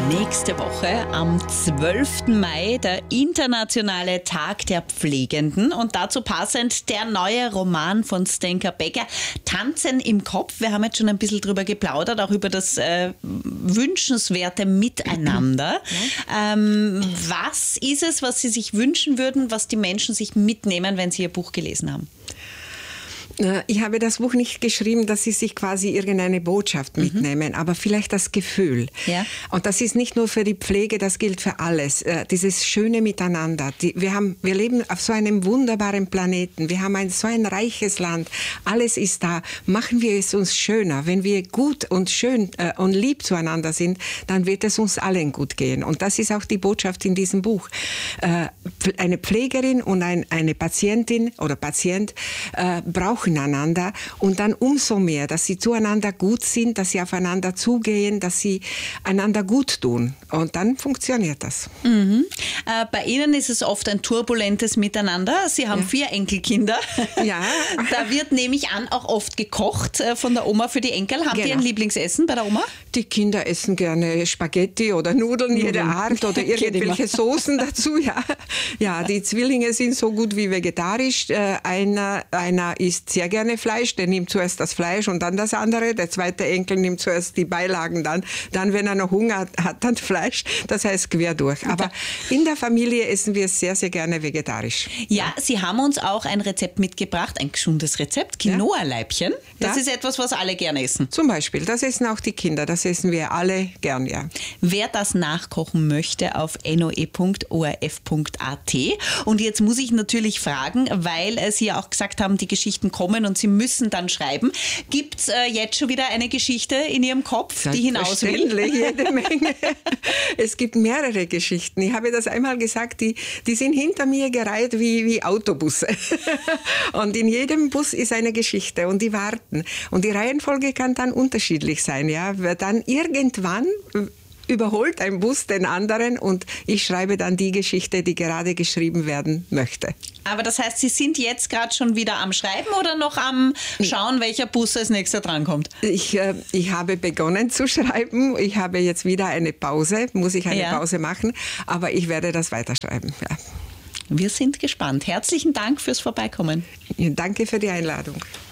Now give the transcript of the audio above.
Nächste Woche am 12. Mai der internationale Tag der Pflegenden und dazu passend der neue Roman von Stenka Becker, Tanzen im Kopf. Wir haben jetzt schon ein bisschen drüber geplaudert, auch über das wünschenswerte Miteinander. Was ist es, was Sie sich wünschen würden, was die Menschen sich mitnehmen, wenn sie Ihr Buch gelesen haben? Ich habe das Buch nicht geschrieben, dass Sie sich quasi irgendeine Botschaft mitnehmen, aber vielleicht das Gefühl. Ja. Und das ist nicht nur für die Pflege, das gilt für alles. Dieses schöne Miteinander. Wir leben auf so einem wunderbaren Planeten. Wir haben so ein reiches Land. Alles ist da. Machen wir es uns schöner. Wenn wir gut und schön und lieb zueinander sind, dann wird es uns allen gut gehen. Und das ist auch die Botschaft in diesem Buch. Eine Pflegerin und eine Patientin oder Patient brauchen einander und dann umso mehr, dass sie zueinander gut sind, dass sie aufeinander zugehen, dass sie einander gut tun. Und dann funktioniert das. Bei Ihnen ist es oft ein turbulentes Miteinander. Sie haben 4 Enkelkinder. Ja. Da wird, nehme ich an, auch oft gekocht von der Oma für die Enkel. Haben die ein Lieblingsessen bei der Oma? Die Kinder essen gerne Spaghetti oder Nudeln jeder Art oder irgendwelche Soßen dazu. Ja, die Zwillinge sind so gut wie vegetarisch. Einer isst sehr gerne Fleisch, der nimmt zuerst das Fleisch und dann das andere. Der zweite Enkel nimmt zuerst die Beilagen, dann wenn er noch Hunger hat, dann Fleisch. Das heißt quer durch. Aber in der Familie essen wir sehr, sehr gerne vegetarisch. Ja, Sie haben uns auch ein Rezept mitgebracht, ein gesundes Rezept, Quinoa-Leibchen. Das ist etwas, was alle gerne essen. Zum Beispiel, das essen auch die Kinder, das essen wir alle gern, ja. Wer das nachkochen möchte, auf noe.orf.at. Und jetzt muss ich natürlich fragen, weil Sie ja auch gesagt haben, die Geschichten kommen und Sie müssen dann schreiben. Gibt es jetzt schon wieder eine Geschichte in Ihrem Kopf, die hinaus will? Jede Menge. Es gibt mehrere Geschichten. Ich habe das einmal gesagt, die sind hinter mir gereiht wie Autobusse. Und in jedem Bus ist eine Geschichte und die warten. Und die Reihenfolge kann dann unterschiedlich sein. Ja? Dann irgendwann überholt ein Bus den anderen und ich schreibe dann die Geschichte, die gerade geschrieben werden möchte. Aber das heißt, Sie sind jetzt gerade schon wieder am Schreiben oder noch am Schauen, welcher Bus als nächster drankommt? Ich habe begonnen zu schreiben. Ich habe jetzt wieder eine Pause, muss ich eine Pause machen, aber ich werde das weiterschreiben. Ja. Wir sind gespannt. Herzlichen Dank fürs Vorbeikommen. Danke für die Einladung.